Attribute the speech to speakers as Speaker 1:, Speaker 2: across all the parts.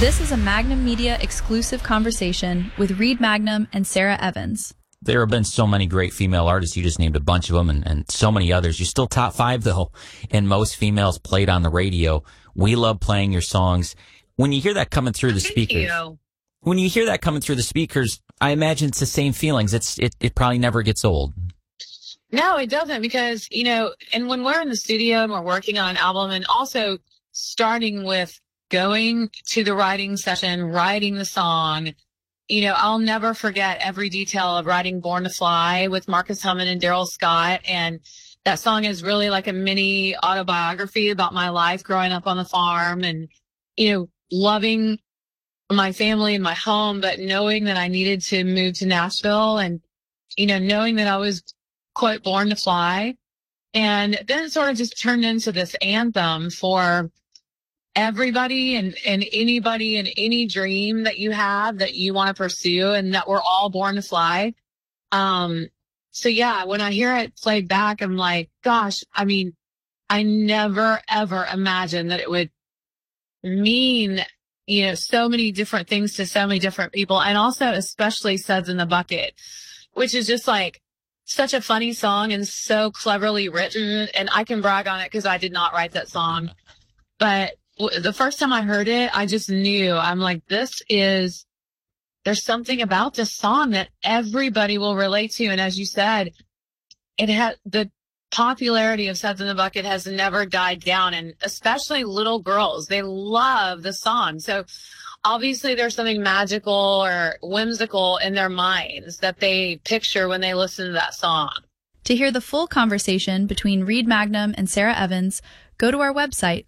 Speaker 1: This is a Magnum Media exclusive conversation with Reed Magnum and Sarah Evans.
Speaker 2: There have been so many great female artists. You just named a bunch of them and so many others. You're still top 5, though, and most females played on the radio. We love playing your songs. When you hear that coming through the speakers, when you hear that coming through the speakers, I imagine it's the same feelings. It probably never gets old.
Speaker 3: No, it doesn't, because, and when we're in the studio and we're working on an album, and also starting with going to the writing session, writing the song, I'll never forget every detail of writing Born to Fly with Marcus Hummon and Daryl Scott. And that song is really like a mini autobiography about my life growing up on the farm and, loving my family and my home, but knowing that I needed to move to Nashville and, knowing that I was, quote, born to fly. And then it sort of just turned into this anthem for everybody and anybody and any dream that you have that you want to pursue, and that we're all born to fly. So yeah, when I hear it played back, I'm like, gosh, I never, ever imagined that it would mean, so many different things to so many different people. And also especially Suds in the Bucket, which is just like such a funny song and so cleverly written. And I can brag on it because I did not write that song. But the first time I heard it, I just knew. I'm like, there's something about this song that everybody will relate to. And as you said, the popularity of Suds in the Bucket has never died down. And especially little girls, they love the song. So obviously there's something magical or whimsical in their minds that they picture when they listen to that song.
Speaker 1: To hear the full conversation between Reed Magnum and Sarah Evans, go to our website.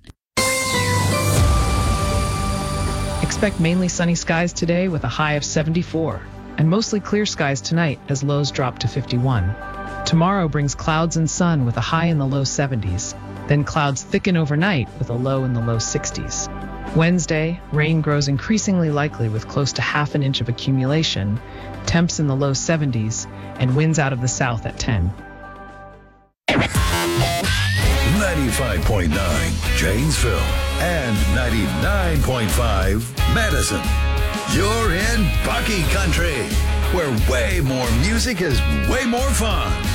Speaker 4: Expect mainly sunny skies today with a high of 74, and mostly clear skies tonight as lows drop to 51. Tomorrow brings clouds and sun with a high in the low 70s. Then clouds thicken overnight with a low in the low 60s. Wednesday, rain grows increasingly likely with close to half an inch of accumulation, temps in the low 70s, and winds out of the south at 10.
Speaker 5: 95.9 Janesville and 99.5 Madison. You're in Bucky Country, where way more music is way more fun.